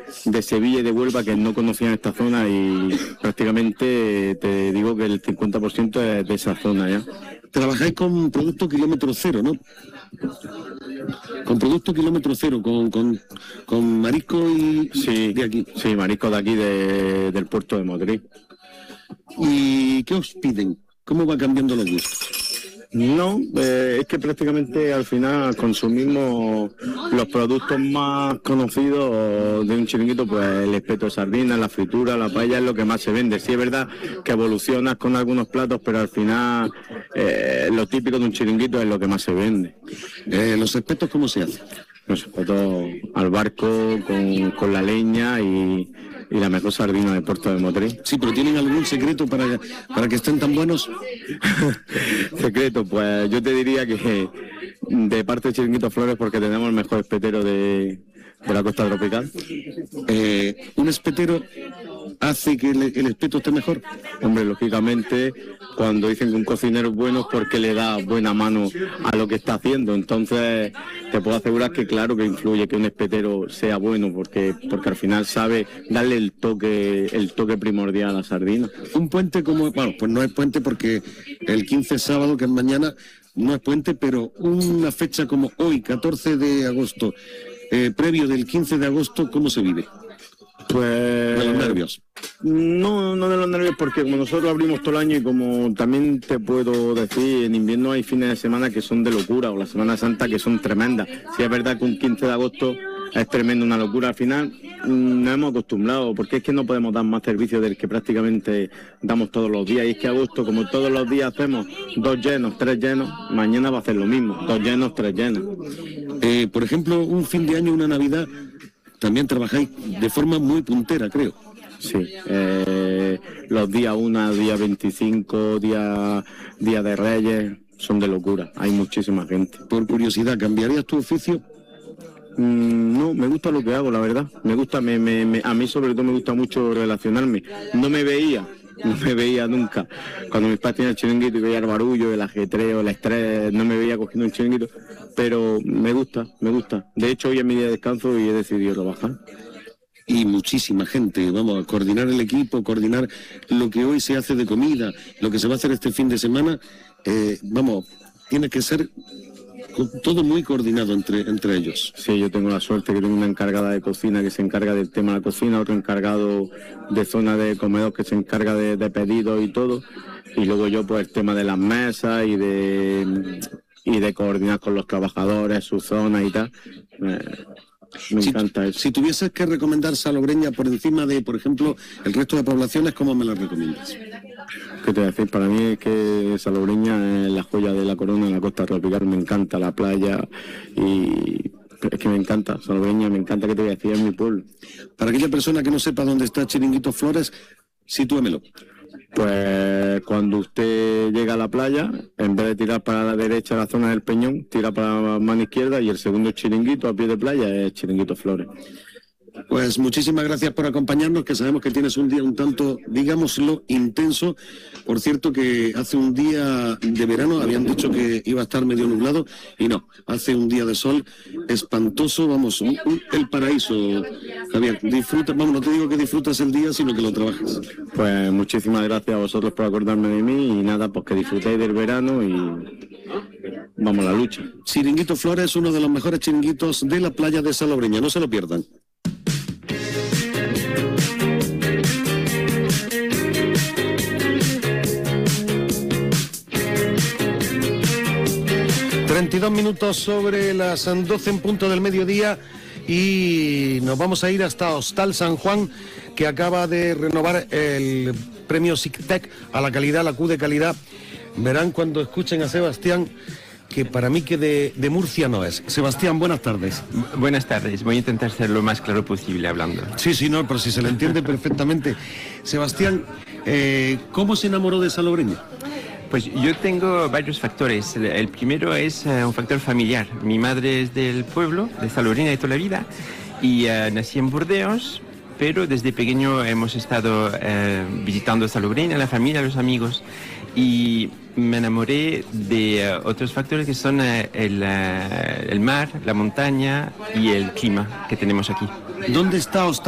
de Sevilla y de Huelva que no conocían esta zona, y prácticamente te digo que el 50% es de esa zona ya. Trabajáis con producto kilómetro cero, ¿no? Con producto kilómetro cero, con marisco y sí, de aquí. Sí, marisco de aquí, del puerto de Motriz. ¿Y qué os piden? ¿Cómo va cambiando los gustos? No, es que prácticamente al final consumimos los productos más conocidos de un chiringuito, pues el espeto de sardina, la fritura, la paella es lo que más se vende. Sí es verdad que evolucionas con algunos platos, pero al final lo típico de un chiringuito es lo que más se vende. ¿Los espetos cómo se hacen? Los espetos al barco, con la leña y la mejor sardina de Puerto de Motriz. Sí, pero ¿tienen algún secreto para que estén tan buenos? Secreto, pues yo te diría que de parte de Chiringuito Flores, porque tenemos el mejor espetero de la costa tropical. ¿Un espetero hace que el espeto esté mejor? Hombre, lógicamente, cuando dicen que un cocinero es bueno es porque le da buena mano a lo que está haciendo. Entonces, te puedo asegurar que claro que influye que un espetero sea bueno, porque al final sabe darle el toque primordial a la sardina. Un puente como, bueno, pues no es puente porque el 15 es sábado, que es mañana, no es puente, pero una fecha como hoy, 14 de agosto, previo del 15 de agosto, ¿cómo se vive? Pues... ¿De los nervios? No de los nervios, porque como nosotros abrimos todo el año, y como también te puedo decir, en invierno hay fines de semana que son de locura, o la Semana Santa que son tremendas. Sí es verdad que un 15 de agosto es tremendo, una locura. Al final nos hemos acostumbrado, porque es que no podemos dar más servicio del que prácticamente damos todos los días, y es que agosto, como todos los días hacemos 2 llenos, 3 llenos, mañana va a hacer lo mismo, 2 llenos, 3 llenos. Por ejemplo, un fin de año, una Navidad, también trabajáis de forma muy puntera, creo. Sí, los días 1, día 25, día de Reyes, son de locura, hay muchísima gente. Por curiosidad, ¿cambiarías tu oficio? No, me gusta lo que hago, la verdad. Me gusta, a mí sobre todo me gusta mucho relacionarme. No me veía nunca. Cuando mis padres tenían el chiringuito y veía el barullo, el ajetreo, el estrés, no me veía cogiendo un chiringuito, pero me gusta. De hecho, hoy es mi día de descanso y he decidido trabajar. Y muchísima gente, vamos, a coordinar el equipo, coordinar lo que hoy se hace de comida, lo que se va a hacer este fin de semana, tiene que ser todo muy coordinado entre ellos. Sí, yo tengo la suerte que tengo una encargada de cocina que se encarga del tema de la cocina, otro encargado de zona de comedor que se encarga de pedidos y todo, y luego yo pues el tema de las mesas y de coordinar con los trabajadores, su zona y tal. Me encanta eso. Si tuvieses que recomendar Salobreña por encima de, por ejemplo, el resto de poblaciones, ¿cómo me la recomiendas? ¿Qué te voy a decir? Para mí es que Salobreña es la joya de la corona en la costa tropical. Me encanta la playa y es que me encanta Salobreña, me encanta. ¿Qué te voy a decir? Es mi pueblo. Para aquella persona que no sepa dónde está Chiringuito Flores, sitúamelo. Pues cuando usted llega a la playa, en vez de tirar para la derecha a la zona del Peñón, tira para la mano izquierda, y el segundo chiringuito a pie de playa es Chiringuito Flores. Pues muchísimas gracias por acompañarnos, que sabemos que tienes un día un tanto, digámoslo, intenso. Por cierto que hace un día de verano, habían dicho que iba a estar medio nublado, y no, hace un día de sol espantoso, vamos, el paraíso, Javier. Disfruta, vamos, no te digo que disfrutas el día, sino que lo trabajas. Pues muchísimas gracias a vosotros por acordarme de mí, y nada, pues que disfrutéis del verano y vamos a la lucha. Chiringuito Flores, uno de los mejores chiringuitos de la playa de Salobreña, no se lo pierdan. Minutos sobre las 12 en punto del mediodía, y nos vamos a ir hasta Hostal San Juan, que acaba de renovar el premio SICTEC a la calidad, la Q de calidad. Verán cuando escuchen a Sebastián que para mí que de Murcia no es. Sebastián, buenas tardes. Buenas tardes, voy a intentar ser lo más claro posible hablando. Sí, no, pero si se le entiende perfectamente. Sebastián, ¿cómo se enamoró de Salobreña? Pues yo tengo varios factores. El primero es un factor familiar. Mi madre es del pueblo, de Salobreña de toda la vida, y nací en Burdeos, pero desde pequeño hemos estado visitando Salobreña, la familia, los amigos, y me enamoré de otros factores que son el mar, la montaña y el clima que tenemos aquí. ¿Dónde está Hostal